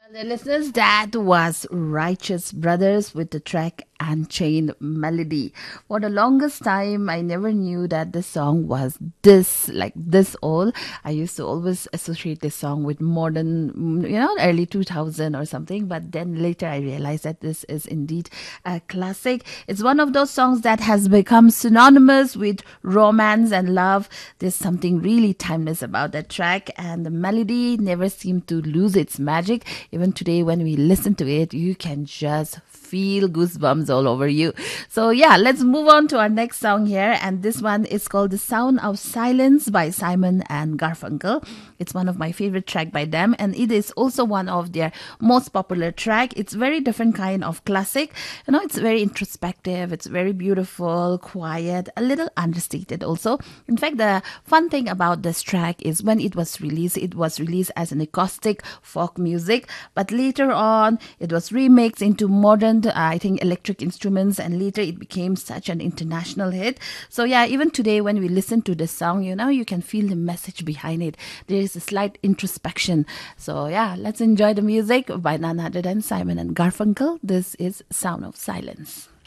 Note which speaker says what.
Speaker 1: The listeners, that was Righteous Brothers with the track Unchained Melody. For the longest time, I never knew that the song was this old. I used to always associate this song with modern, early 2000 or something. But then later I realized that this is indeed a classic. It's one of those songs that has become synonymous with romance and love. There's something really timeless about that track, and the melody never seemed to lose its magic. Even today, when we listen to it, you can just feel goosebumps all over you. So yeah, let's move on to our next song here, and this one is called "The Sound of Silence" by Simon and Garfunkel. It's one of my favorite track by them, and it is also one of their most popular track. It's very different kind of classic. It's very introspective. It's very beautiful, quiet, a little understated also. In fact, the fun thing about this track is when it was released as an acoustic folk music, but later on it was remixed into modern, I think, electric instruments, and later it became such an international hit. So yeah, even today when we listen to this song, you can feel the message behind it. There is a slight introspection. So yeah, let's enjoy the music by none other than Simon and Garfunkel. This is Sound of Silence.